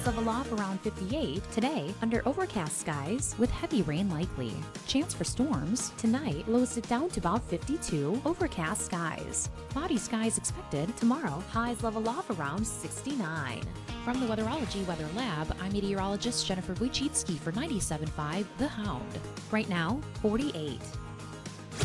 level off around 58. Today, under overcast skies with heavy rain likely. Chance for storms. Tonight, lows dip down to about 52. Overcast skies. Cloudy skies expected tomorrow. Highs level off around 69. From the Weatherology Weather Lab, I'm meteorologist Jennifer Wojcicki for 97.5 The Hound. Right now, 48.